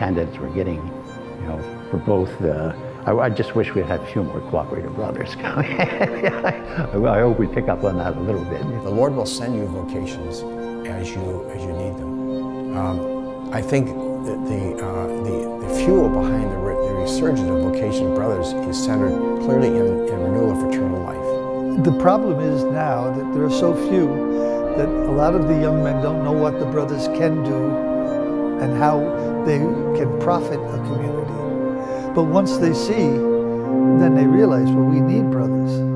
candidates we're getting, you know, for both. I just wish we had a few more cooperative brothers coming. I hope we pick up on that a little bit. The Lord will send you vocations as you need them. I think that the fuel behind the resurgence of vocation brothers is centered clearly in renewal of eternal life. The problem is now that there are so few that a lot of the young men don't know what the brothers can do and how they can profit a community. But once they see, then they realize, well, we need brothers.